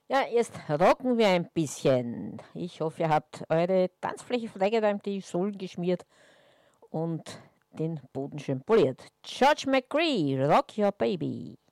Ja, jetzt rocken wir ein bisschen. Ich hoffe, ihr habt eure Tanzfläche freigeräumt, die Sohlen geschmiert und den Boden schön poliert. George McCree, Rock Your Baby.